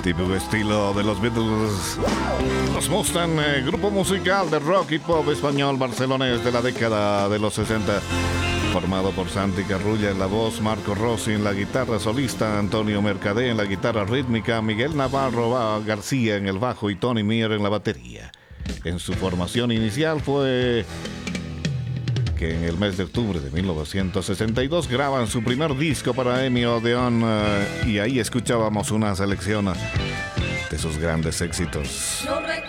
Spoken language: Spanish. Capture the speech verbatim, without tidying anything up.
Típico estilo de los Beatles. Los Mustang, eh, grupo musical de rock y pop español barcelonés de la década de los sesenta. Formado por Santi Carrulla en la voz, Marco Rossi en la guitarra solista, Antonio Mercadé en la guitarra rítmica, Miguel Navarro García en el bajo y Tony Mier en la batería. En su formación inicial fue que en el mes de octubre de mil novecientos sesenta y dos graban su primer disco para EMI Odeón, uh, y ahí escuchábamos una selección de sus grandes éxitos.